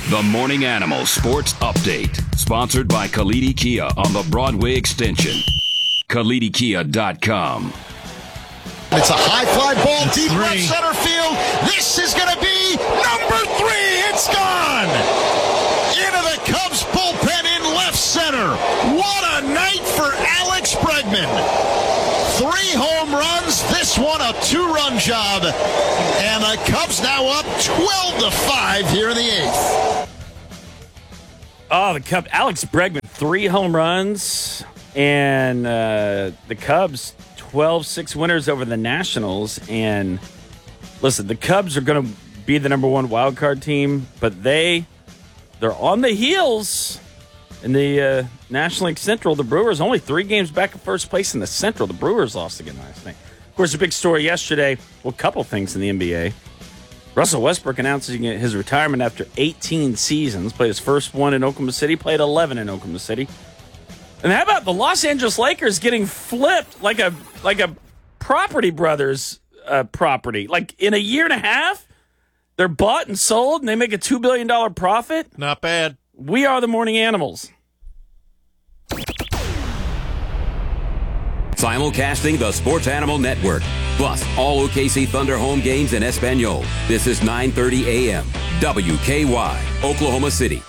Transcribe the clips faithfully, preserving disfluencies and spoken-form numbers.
The Morning Animal Sports Update, sponsored by Khalidi Kia on the Broadway Extension. Khalidi Kia dot com. It's a high fly ball deep left center field. This is going to be number three. It's gone. Into the Cubs bullpen in left center. What a night for Alex Bregman. Three home runs. This one a two-run job. And the Cubs now up twelve to five here in the eighth. Oh, the Cubs. Alex Bregman, three home runs. And uh, the Cubs, twelve six winners over the Nationals. And listen, the Cubs are going to be the number one wild card team, but they, they're on the heels in the uh, National League Central. The Brewers only three games back in first place in the Central. The Brewers lost again last night. Of course, a big story yesterday. Well, a couple things in the N B A. Russell Westbrook announcing his retirement after eighteen seasons. Played his first one in Oklahoma City. Played eleven in Oklahoma City. And how about the Los Angeles Lakers getting flipped like a like a Property Brothers uh, property? Like in a year and a half, they're bought and sold, and they make a two billion dollars profit? Not bad. We are the Morning Animals. Simulcasting the Sports Animal Network. Plus, all O K C Thunder home games in Espanol. This is nine thirty a.m. W K Y, Oklahoma City.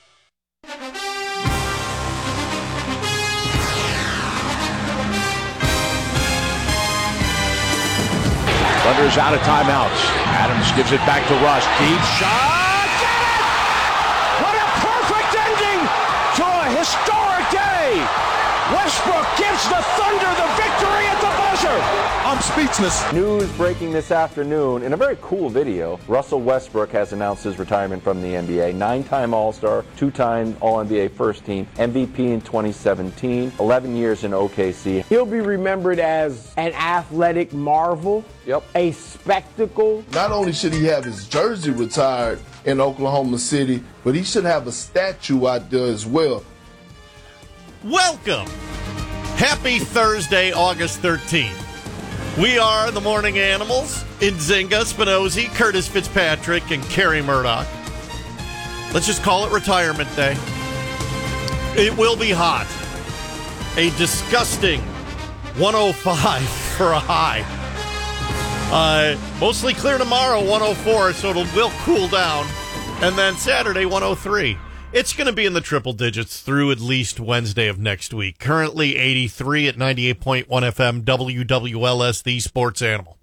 Thunder's out of timeouts. Adams gives it back to Russ. Deep shot. Get it! What a perfect ending to a historic day. Westbrook gives the Thunder the victory at the buzzer. I'm speechless. News breaking this afternoon in a very cool video. Russell Westbrook has announced his retirement from the N B A. Nine-time All-Star, two-time All-N B A first team, M V P in twenty seventeen, eleven years in O K C. He'll be remembered as an athletic marvel. Yep. A spectacle. Not only should he have his jersey retired in Oklahoma City, but he should have a statue out there as well. Welcome. Happy Thursday, August thirteenth. We are the Morning Animals. Nzinga, Spinozzi, Curtis Fitzpatrick, and Kerry Murdoch. Let's just call it Retirement Day. It will be hot. A disgusting one oh five for a high. Uh, mostly clear tomorrow, one oh four, so it will cool down. And then Saturday, one oh three. It's going to be in the triple digits through at least Wednesday of next week. Currently eighty-three at ninety-eight point one F M, W W L S, the Sports Animal.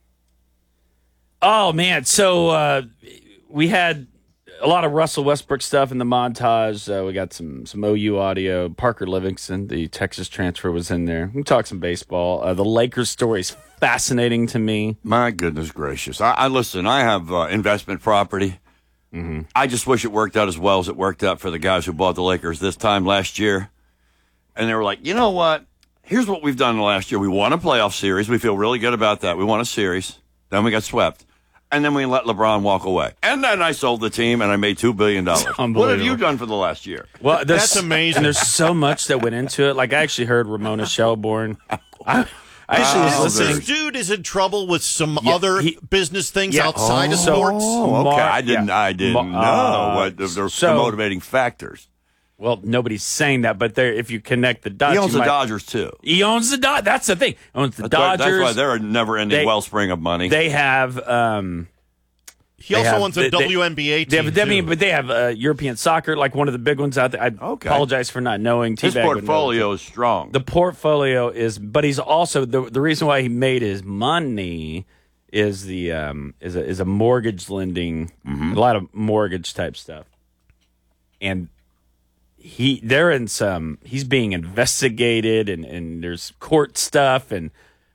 Oh, man. So uh, we had a lot of Russell Westbrook stuff in the montage. Uh, we got some, some O U audio. Parker Livingston, the Texas transfer, was in there. We talked some baseball. Uh, the Lakers story is fascinating to me. My goodness gracious. I, I listen, I have uh, investment property. Mm-hmm. I just wish it worked out as well as it worked out for the guys who bought the Lakers this time last year. And they were like, you know what? Here's what we've done last year. We won a playoff series. We feel really good about that. We won a series. Then we got swept. And then we let LeBron walk away. And then I sold the team, and I made two billion dollars. What have you done for the last year? Well, that's amazing. And there's so much that went into it. Like, I actually heard Ramona Shelburne. I, I actually was Oh, listening. this dude is in trouble with some Yeah, other he- business things yeah. outside Oh. of sports. Oh, okay. Mar- I didn't. yeah. I didn't Ma- know uh, what the, the, so- the motivating factors. Well, nobody's saying that, but there, if you connect the dots, He owns you the might- Dodgers too. He owns the Dodgers. That's the thing. Owns the That's why, Dodgers. that's why they're a never-ending They- wellspring of money. They have. Um, He they also have- owns a they- W N B A They team, have a W N B A, too. but they have uh, European soccer, like one of the big ones out there. I Okay. apologize for not knowing. His T-Bag would know. portfolio is strong. The portfolio is, but he's also the the reason why he made his money is the um is a is a mortgage lending, Mm-hmm. a lot of mortgage type stuff, and he they're in some he's being investigated and and there's court stuff and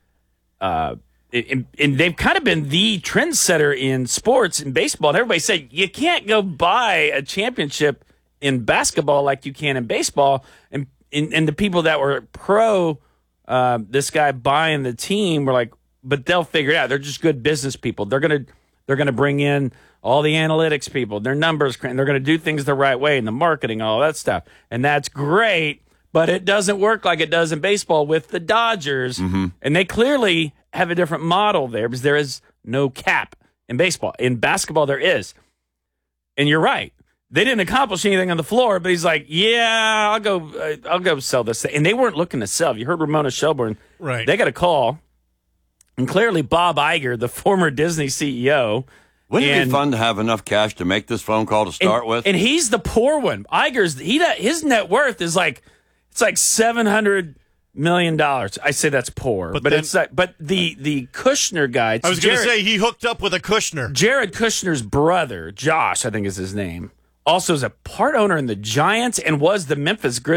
uh. And, and they've kind of been the trendsetter in sports and baseball. And everybody said you can't go buy a championship in basketball like you can in baseball. And and, and the people that were pro uh, this guy buying the team were like, but they'll figure it out. They're just good business people. They're gonna they're gonna bring in all the analytics people, their numbers, and they're gonna do things the right way and the marketing, all that stuff. And that's great. But it doesn't work like it does in baseball with the Dodgers. Mm-hmm. And they clearly have a different model there because there is no cap in baseball. In basketball, there is. And you're right. They didn't accomplish anything on the floor, but he's like, "Yeah, I'll go. Uh, I'll go sell this thing." And they weren't looking to sell. You heard Ramona Shelburne. Right. They got a call, and clearly Bob Iger, the former Disney C E O. Wouldn't and, it be fun to have enough cash to make this phone call to start and, with? And he's the poor one. Iger's he his net worth is like it's like seven hundred million dollars. I say that's poor, but, but then, it's like, but the the Kushner guy. I was going to say he hooked up with a Kushner. Jared Kushner's brother, Josh, I think is his name. Also is a part owner in the Giants and was the Memphis Grizzlies.